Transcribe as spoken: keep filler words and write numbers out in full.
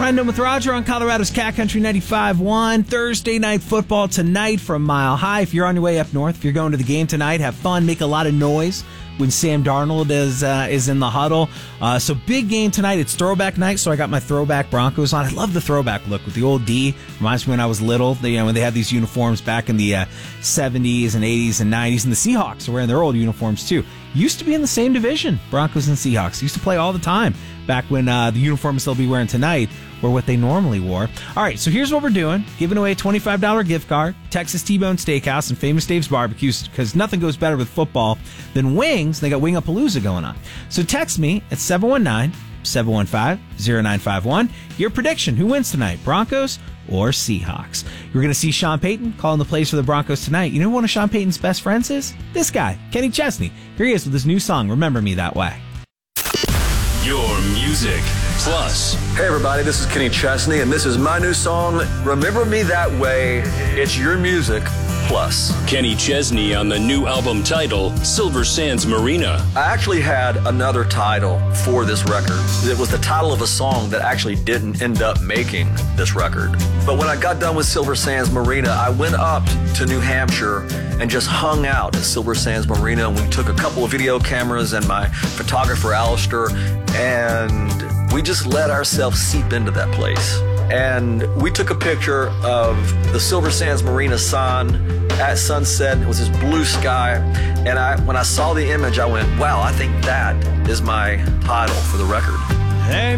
Rendon with Roger on Colorado's Cat Country ninety-five point one. Thursday night football tonight from Mile High. If you're on your way up north, if you're going to the game tonight, have fun, make a lot of noise when Sam Darnold is uh, is in the huddle. Uh, so big game tonight. It's throwback night, so I got my throwback Broncos on. I love the throwback look with the old D. Reminds me when I was little, they, you know, when they had these uniforms back in the uh, seventies and eighties and nineties, and the Seahawks are wearing their old uniforms too. Used to be in the same division, Broncos and Seahawks. Used to play all the time back when uh, the uniforms they'll be wearing tonight were what they normally wore. All right, so here's what we're doing. Giving away a twenty-five dollars gift card, Texas T-Bone Steakhouse, and Famous Dave's Barbecues, because nothing goes better with football than wings. They got Wing-A-Palooza going on. So text me at seven one nine, seven one five, zero nine five one. Your prediction, who wins tonight, Broncos or Seahawks? You're going to see Sean Payton calling the plays for the Broncos tonight. You know who one of Sean Payton's best friends is? This guy, Kenny Chesney. Here he is with his new song, Remember Me That Way. Your music plus. Hey everybody, this is Kenny Chesney, and this is my new song, Remember Me That Way. It's your music plus. Kenny Chesney on the new album title, Silver Sands Marina. I actually had another title for this record. It was the title of a song that actually didn't end up making this record. But when I got done with Silver Sands Marina, I went up to New Hampshire and just hung out at Silver Sands Marina, and we took a couple of video cameras and my photographer Alistair, and we just let ourselves seep into that place. And we took a picture of the Silver Sands Marina sign at sunset. It was this blue sky, and I, when I saw the image, I went, wow, I think that is my title for the record. Hey.